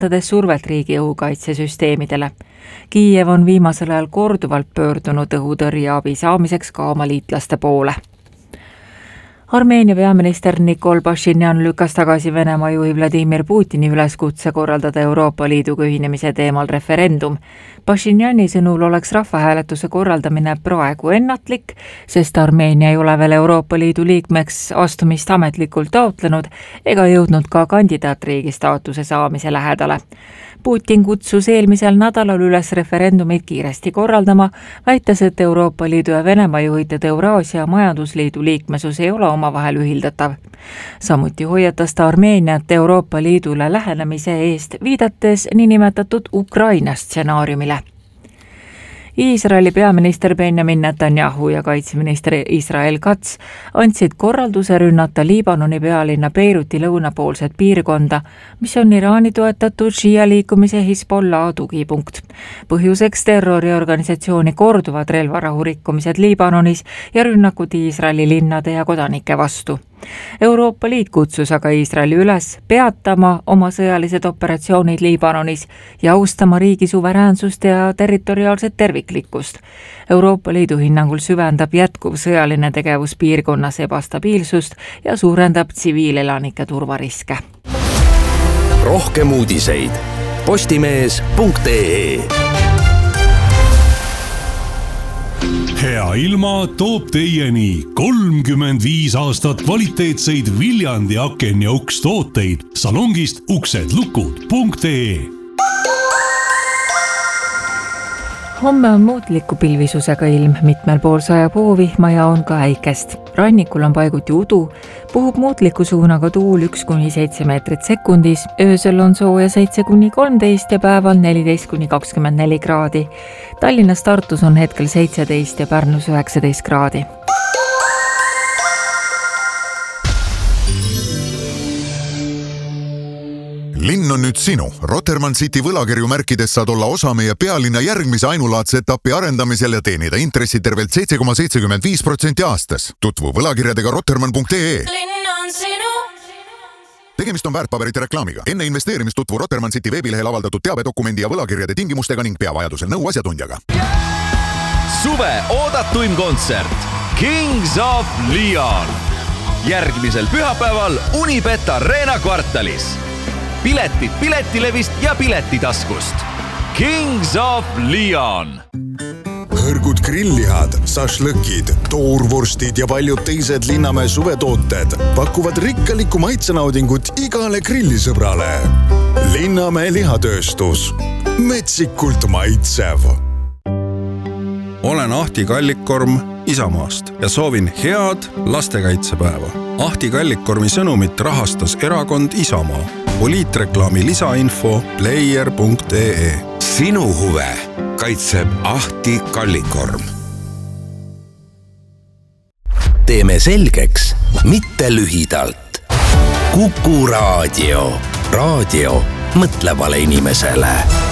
survet riigi õhukaitsesüsteemidele. Kiiev on viimasel ajal korduvalt pöördunud õhutõrjeabi saamiseks ka oma liitlaste poole. Armeenia peaminister Nikol Pashinyan lükkas tagasi Venemaa juhi Vladimir Putini üleskutse korraldada Euroopa Liiduga ühinemise teemal referendum. Pashinyani sõnul oleks rahvahääletuse korraldamine praegu ennatlik, sest Armeenia ei ole veel Euroopa Liidu liikmeks astumist ametlikult taotlenud ega jõudnud ka kandidaatriigi staatuse saamise lähedale. Putin kutsus eelmisel nädalal üles referendumit kiiresti korraldama, väites, et Euroopa Liidu ja Venemaa juhitud Euraasia majandusliidu liikmesus ei ole omavahel ühildatav. Samuti hoiatas ta Armeeniat Euroopa Liidule lähenemise eest, viidates niinimetatud Ukraina stsenaariumile. Iisraeli peaminister Benjamin Netanyahu ja kaitseminister Israel Katz andsid korralduse rünnata Liibanoni pealinna Beiruti lõunapoolset piirkonda, mis on Iraani toetatud Shia liikumise Hezbollah tugipunkt. Põhjuseks terroriorganisatsiooni korduvad relvarahu rikkumised Liibanonis ja rünnakud Iisraeli linnade ja kodanike vastu. Euroopa Liit kutsus aga Iisraeli üles peatama oma sõjalised operatsioonid Liibanonis ja austama riigi suveräänsust ja territoriaalset terviklikkust. Euroopa Liidu hinnangul süvendab jätkuv sõjaline tegevus piirkonnas ebastabiilsust ja suurendab tsiviilelanike turvariske. Rohkem uudiseid postimees.ee. Hea ilma toob teieni 35 aastat kvaliteetseid Viljandi aken- ja ukstooteid salongist uksedlukud.ee. Homme on muutliku pilvisusega ilm, mitmel pool sajab hoovihma ja on ka äikest. Rannikul on paiguti udu, puhub muutliku suunaga tuul 1-7 meetrit sekundis, öösel on sooja 7-13 ja päeval 14-24 kraadi. Tallinnas Tartus on hetkel 17 ja Pärnus 19 kraadi. Linn on nüüd sinu. Rotermann City võlakirju märkides saad olla osa meie pealinna järgmise ainulaadse etapi arendamisel ja teenida intressi tervelt 7,75% aastas. Tutvu võlakirjadega rotermann.ee. Linn on sinu. Tegemist on väärtpaberite reklaamiga. Enne investeerimist tutvu Rotermann City veebilehel avaldatud teabedokumendi ja võlakirjade tingimustega ning pea vajadusel nõu asjatundjaga. Suve oodatuim kontsert Kings of Leon. Järgmisel pühapäeval Unibet Arena kvartalis. Piletid Piletilevist ja Piletitaskust. Kings of Leon. Hõrgud grillihad, sašlõkid, toorvorstid ja paljud teised Linnamäe suvetooted pakuvad rikkalikku maitsenaudingut igale grillisõbrale. Linnamäe lihatööstus. Metsikult maitsev. Olen Ahti Kallikorm Isamaast ja soovin head lastekaitsepäeva. Ahti Kallikormi sõnumit rahastas erakond Isamaa. Poliitreklaami lisainfo player.ee. Sinu huve kaitseb Ahti Kallikorm. Teeme selgeks, mitte lühidalt. Kuku raadio. Raadio mõtlevale inimesele.